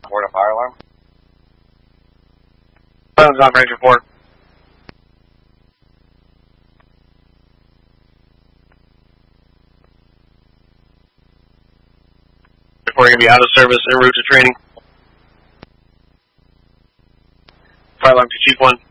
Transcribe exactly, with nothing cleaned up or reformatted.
report a fire alarm. Silence on range report. Reporting to be out of service en route to training. Fire alarm to Chief one.